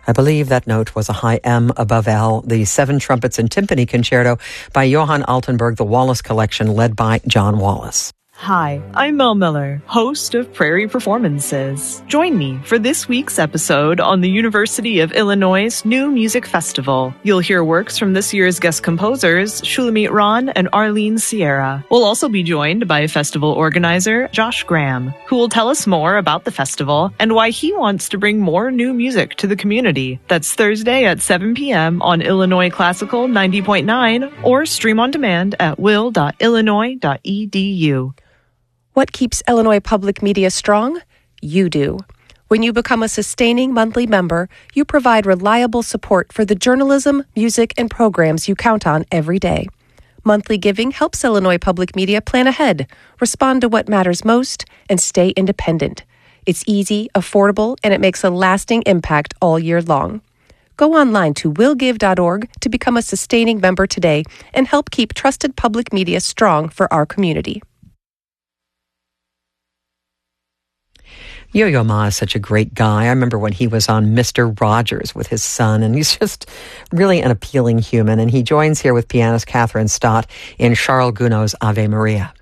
I believe that note was a high M above L, the Seven Trumpets and Timpani Concerto by Johann Altenburg, the Wallace Collection, led by John Wallace. Hi, I'm Mel Miller, host of Prairie Performances. Join me for this week's episode on the University of Illinois' New Music Festival. You'll hear works from this year's guest composers, Shulamit Ron and Arlene Sierra. We'll also be joined by festival organizer Josh Graham, who will tell us more about the festival and why he wants to bring more new music to the community. That's Thursday at 7 p.m. on Illinois Classical 90.9 or stream on demand at will.illinois.edu. What keeps Illinois Public Media strong? You do. When you become a sustaining monthly member, you provide reliable support for the journalism, music, and programs you count on every day. Monthly giving helps Illinois Public Media plan ahead, respond to what matters most, and stay independent. It's easy, affordable, and it makes a lasting impact all year long. Go online to willgive.org to become a sustaining member today and help keep trusted public media strong for our community. Yo-Yo Ma is such a great guy. I remember when he was on Mr. Rogers with his son, and he's just really an appealing human. And he joins here with pianist Catherine Stott in Charles Gounod's Ave Maria.